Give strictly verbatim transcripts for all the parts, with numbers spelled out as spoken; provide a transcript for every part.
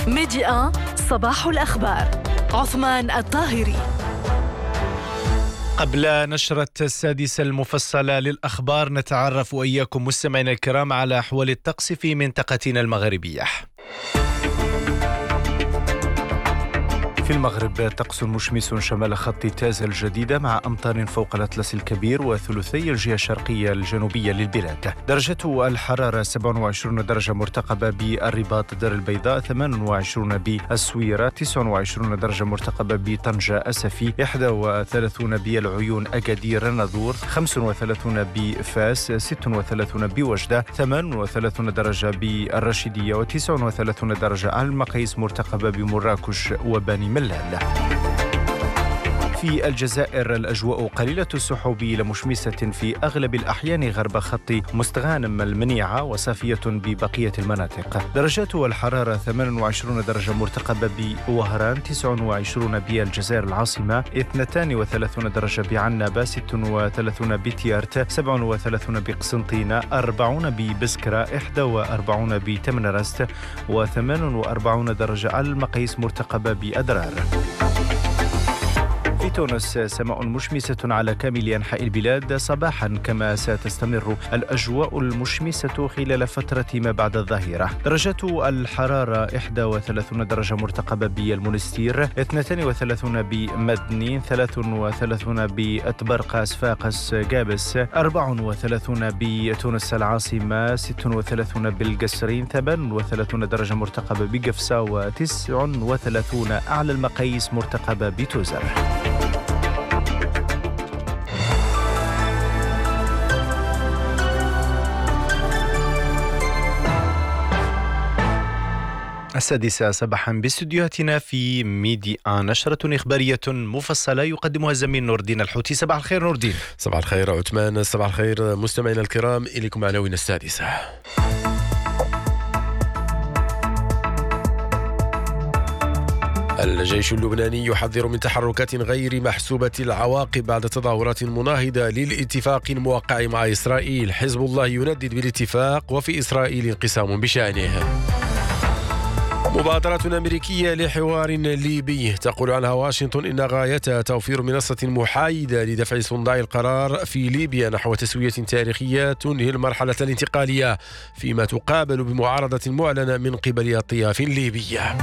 ميديا صباح الأخبار. عثمان الطاهري. قبل نشرة السادسة المفصلة للأخبار نتعرف وإياكم مستمعينا الكرام على أحوال الطقس في منطقتنا المغربية. في المغرب طقس مشمس شمال خط تازة الجديدة مع أمطار فوق الأطلس الكبير وثلثي الجهة الشرقية الجنوبية للبلاد. درجة الحرارة سبعة وعشرين درجة مرتقبة بالرباط دار البيضاء، ثمانية وعشرين بالسويرة، تسعة وعشرين درجة مرتقبة بطنجة أسفي، واحد وثلاثين بالعيون أكادير ناظور، خمسة وثلاثين بفاس، ستة وثلاثين بوجدة، ثمانية وثلاثين درجة بالرشيدية، وتسعة وثلاثين درجة على المقاييس مرتقبة بمراكش وبني ملال. في الجزائر الأجواء قليلة السحب إلى مشمسة في أغلب الأحيان غرب خط مستغانم المنيعة وصافية ببقية المناطق. درجات الحرارة ثمانية وعشرين درجة مرتقبة بوهران، تسعة وعشرين بالجزائر العاصمة، اثنتين وثلاثين درجة بعنابة، ستة وثلاثين بتيارت، سبعة وثلاثين بقسنطينة، أربعين ببسكرة، واحد وأربعين بتمنرست، وثمانية وأربعين درجة على المقاييس مرتقبة بأدرار. في تونس سماء مشمسة على كامل أنحاء البلاد صباحا، كما ستستمر الأجواء المشمسة خلال فترة ما بعد الظهيرة. درجات الحرارة واحد وثلاثين درجة مرتقبة بالمنستير، اثنين وثلاثين بمدني، ثلاثة وثلاثين بأتبرقة صفاقس قابس، أربعة وثلاثين بتونس العاصمة، ستة وثلاثين بالقصرين، ثمانية وثلاثين درجة مرتقبة بقفصة، وتسعة وثلاثين أعلى المقاييس مرتقبة بتوزر. السادسة صباحا باستديوهاتنا في ميديا نشرة إخبارية مفصلة يقدمها الزميل نور الدين الحوتي. صباح الخير نور الدين. صباح الخير عثمان. صباح الخير مستمعينا الكرام. إليكم عناوين السادسة. الجيش اللبناني يحذر من تحركات غير محسوبة العواقب بعد تظاهرات مناهضة للاتفاق الموقع مع إسرائيل. حزب الله يندد بالاتفاق وفي إسرائيل انقسام بشأنه. مبادرة أمريكية لحوار ليبي تقول عنها واشنطن إن غايتها توفير منصة محايدة لدفع صناع القرار في ليبيا نحو تسوية تاريخية تنهي المرحلة الانتقالية، فيما تقابل بمعارضة معلنة من قبل الطياف الليبية.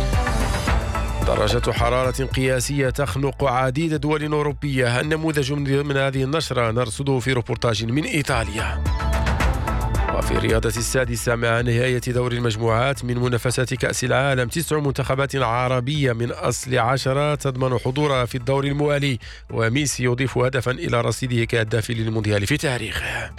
درجة حرارة قياسية تخنق عديد دول أوروبية. النموذج من هذه النشرة نرصده في روبورتاج من إيطاليا. وفي الرياضة السادسة مع نهاية دور المجموعات من منافسات كأس العالم، تسع منتخبات عربية من أصل عشرة تضمن حضورها في الدور الموالي، وميسي يضيف هدفا إلى رصيده كهداف للمونديال في تاريخه.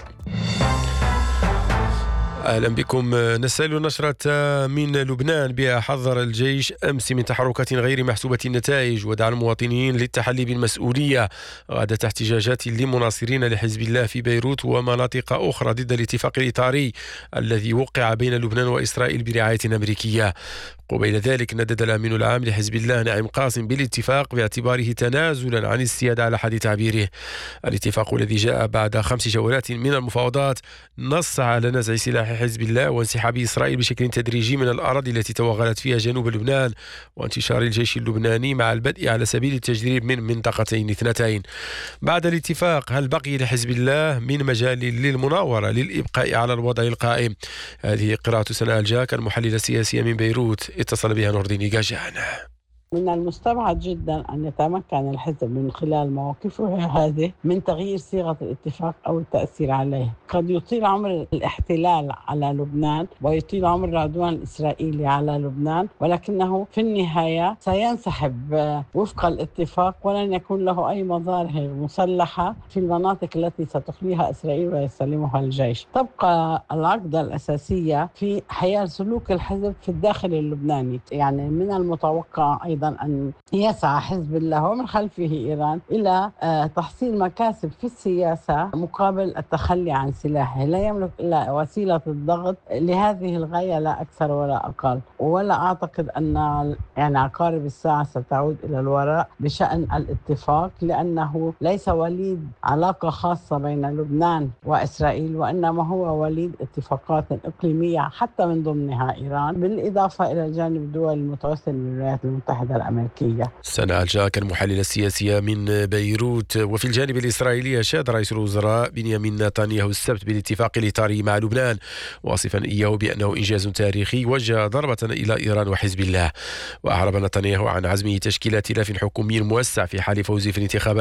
أهلا بكم. نسأل نشرة من لبنان بها حذر الجيش أمس من تحركات غير محسوبة النتائج ودعا المواطنين للتحلي بالمسؤولية بعد احتجاجات لمناصرين لحزب الله في بيروت ومناطق أخرى ضد الاتفاق الإطاري الذي وقع بين لبنان وإسرائيل برعاية أمريكية. قبيل ذلك ندد الأمين العام لحزب الله نعيم قاسم بالاتفاق باعتباره تنازلا عن السيادة على حد تعبيره. الاتفاق الذي جاء بعد خمس جولات من المفاوضات نص على نزع سلاح حزب الله وانسحاب إسرائيل بشكل تدريجي من الأراضي التي توغلت فيها جنوب لبنان، وانتشار الجيش اللبناني مع البدء على سبيل التجريب من منطقتين اثنتين. بعد الاتفاق هل بقي لحزب الله من مجال للمناورة للإبقاء على الوضع القائم؟ هذه قراءة سناء الجاك المحللة السياسية من بيروت، اتصل بها نور الدين قاجان. من المستبعد جدا أن يتمكن الحزب من خلال مواقفه هذه من تغيير صيغة الاتفاق أو التأثير عليه. قد يطيل عمر الاحتلال على لبنان ويطيل عمر العدوان الإسرائيلي على لبنان، ولكنه في النهاية سينسحب وفق الاتفاق ولن يكون له أي مظاهر مسلحة في المناطق التي ستخليها إسرائيل ويستلمها الجيش. تبقى العقدة الأساسية في حياة سلوك الحزب في الداخل اللبناني. يعني من المتوقع أيضا أيضا أن يسعى حزب الله ومن خلفه إيران إلى تحصيل مكاسب في السياسة مقابل التخلي عن سلاحه. لا يملك إلا وسيلة الضغط لهذه الغاية لا أكثر ولا أقل. ولا أعتقد أن يعني عقارب الساعة ستعود إلى الوراء بشأن الاتفاق، لأنه ليس وليد علاقة خاصة بين لبنان وإسرائيل، وإنما هو وليد اتفاقات إقليمية حتى من ضمنها إيران، بالإضافة إلى الجانب الدول المتوسل للولايات المتحدة الأمريكية. سنة الجاك المحللة السياسية من بيروت. وفي الجانب الإسرائيلي أشاد رئيس الوزراء بنيامين نتنياهو السبت بالاتفاق الإطاري مع لبنان، واصفا إياه بأنه إنجاز تاريخي وجه ضربة إلى إيران وحزب الله. وأعرب نتنياهو عن عزمه تشكيل ائتلاف حكومي موسع في حال فوزه في الانتخابات